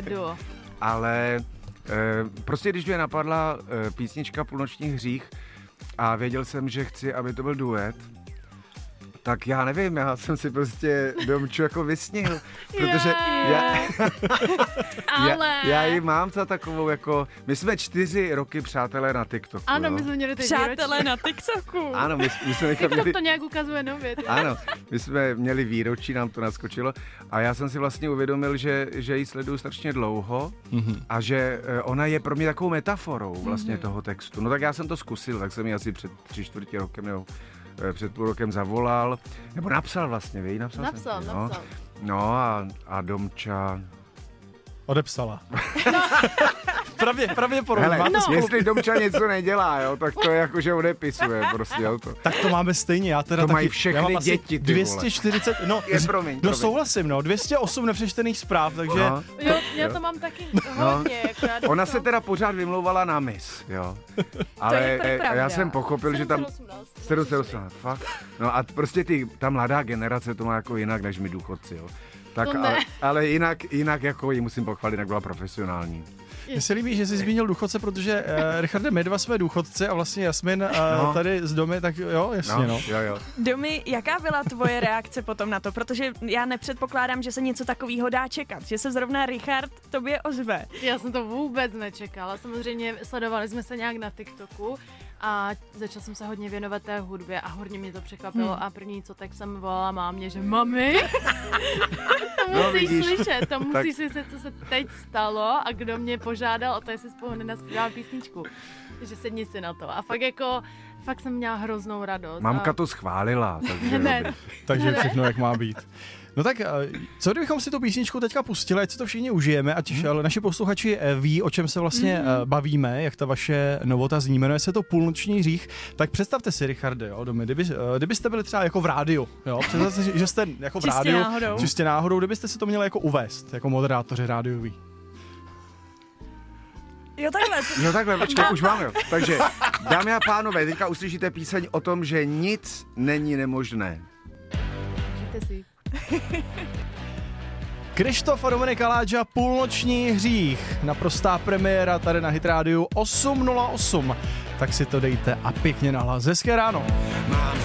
duo. Ale prostě když mě napadla písnička Půlnoční hřích a věděl jsem, že chci, aby to byl duet, tak já nevím, já jsem si prostě Domču jako vysnil, protože já ji mám za takovou jako, my jsme 4 roky přátelé na TikToku. Ano, jo? my jsme měli teď Přátelé na TikToku. Ano, my jsme TikTok to nějak ukazuje nově. Ano, my jsme měli výročí, nám to naskočilo a já jsem si vlastně uvědomil, že ji sleduju strašně dlouho a že ona je pro mě takovou metaforou vlastně toho textu. No tak já jsem to zkusil, tak jsem ji asi před 3/4 rokem nebo před půl rokem zavolal, nebo napsal vlastně, víš? Napsal. No a Domča odepsala. Pravděpodobně. Hele, jestli Domča něco nedělá, jo, tak to je jako, že odepisuje prostě, jo, to. Tak to máme stejně, já teda to taky. mají všechny děti, ty 240, no, promiň. Souhlasím, 208 nepřečtených zpráv, takže... No. Jo, já to mám taky hodně. Jako ona se teda pořád vymlouvala na Miss, jo. Ale já jsem pochopil, že tam... 718, fakt. No a prostě ta mladá generace to má jako jinak, než my důchodci, jo. Tak, ale jinak jako ji musím pochválit, jak byla profesionální. Mně se líbí, že jsi zmínil důchodce, protože Richarde, my dva jsme důchodci a vlastně Jasmin tady z Domy, tak jo, jasně, no. Jo. Domy, jaká byla tvoje reakce potom na to? Protože já nepředpokládám, že se něco takového dá čekat, že se zrovna Richard tobě ozve. Já jsem to vůbec nečekala, samozřejmě sledovali jsme se nějak na TikToku a začala jsem se hodně věnovat té hudbě a hodně mě to překvapilo a první co tak jsem volala mámě, že mami, to musíš slyšet, to musíš slyšet, co se teď stalo a kdo mě požádal o to, jestli spolu nenaspívala písničku. Takže sedni si na to a fakt jsem měla hroznou radost. Mamka to schválila, takže všechno jak má být. No tak, co kdybychom si tu písničku teďka pustili, ať si to všichni užijeme, ať naši posluchači ví, o čem se vlastně bavíme, jak ta vaše novota zní, jmenuje se to Půlnoční hřích, tak představte si, Richarde, jo, Domy, kdybyste byli třeba jako v rádiu, jo, představte si, že jste jako v rádiu, čistě náhodou, kdybyste si to měli jako uvést, jako moderátoři rádiový. Jo, takhle, počkej, už máme. Takže, dámy a pánové, teďka uslyšíte píseň o tom, že nic není nemožné. Žijte si. Krištof a Dominik Aláča, Půlnoční hřích. Naprostá premiéra tady na Hit Rádiu 8:08. Tak si to dejte a pěkně nahlas. Hezké ráno.